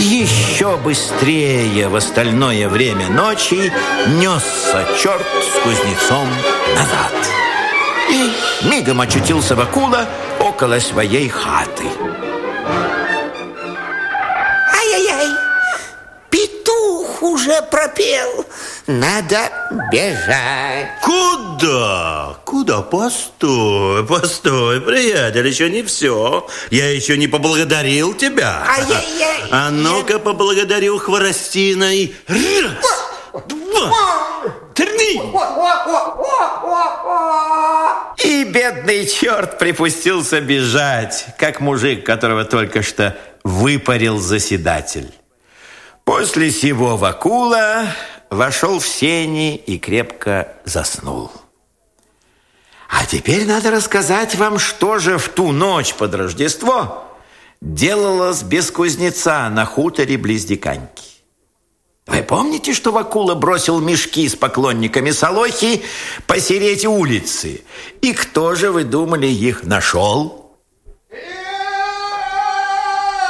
Еще быстрее в остальное время ночи несся черт с кузнецом назад. И мигом очутился Вакула около своей хаты. Ай-яй-яй, петух уже пропел. Надо бежать. Куда? Куда? Постой, постой, приятель, еще не все. Я еще не поблагодарил тебя. Ай-яй-яй. А ну-ка поблагодарю хворостиной. Раз, два, три. И бедный черт припустился бежать, как мужик, которого только что выпарил заседатель. После сего Вакула вошел в сени и крепко заснул. А теперь надо рассказать вам, что же в ту ночь под Рождество делалось без кузнеца на хуторе близ Диканьки. Вы помните, что Вакула бросил мешки с поклонниками Солохи посередь улицы? И кто же, вы думали, их нашел?